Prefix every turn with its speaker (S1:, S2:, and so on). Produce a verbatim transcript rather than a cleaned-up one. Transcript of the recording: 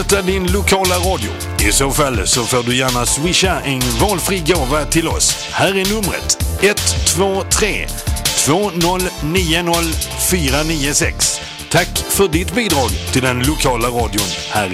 S1: din lokala radio. I så fall så får du gärna swisha en valfri gåva till oss. Här är numret ett två tre två noll nio noll fyra nio sex. Tack för ditt bidrag till den lokala radion här.